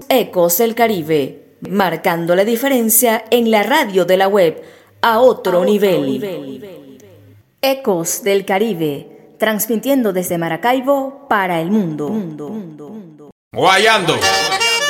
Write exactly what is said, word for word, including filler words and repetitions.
Ecos del Caribe, marcando la diferencia en la radio de la web a otro, a otro nivel. nivel. Ecos del Caribe, transmitiendo desde Maracaibo para el mundo. mundo, mundo, mundo. Guayando.